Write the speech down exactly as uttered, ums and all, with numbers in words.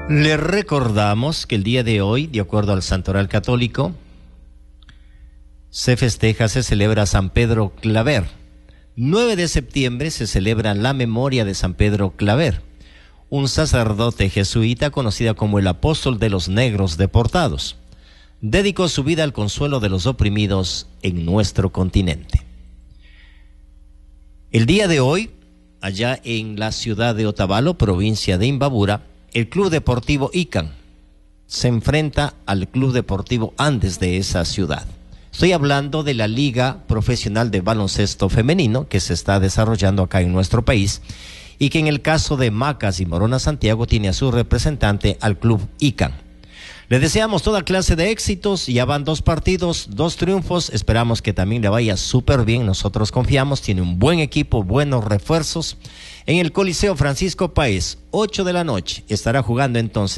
Le recordamos que el día de hoy, de acuerdo al Santoral Católico, se festeja, se celebra San Pedro Claver. nueve de septiembre se celebra la memoria de San Pedro Claver, un sacerdote jesuita conocido como el apóstol de los negros deportados. Dedicó su vida al consuelo de los oprimidos en nuestro continente. El día de hoy, allá en la ciudad de Otavalo, provincia de Imbabura, el Club Deportivo Icán se enfrenta al Club Deportivo Andes de esa ciudad. Estoy hablando de la Liga Profesional de Baloncesto Femenino que se está desarrollando acá en nuestro país y que en el caso de Macas y Morona Santiago tiene a su representante al Club Icán. Le deseamos toda clase de éxitos, ya van dos partidos, dos triunfos, esperamos que también le vaya súper bien, nosotros confiamos, tiene un buen equipo, buenos refuerzos. En el Coliseo Francisco Páez, ocho de la noche, estará jugando entonces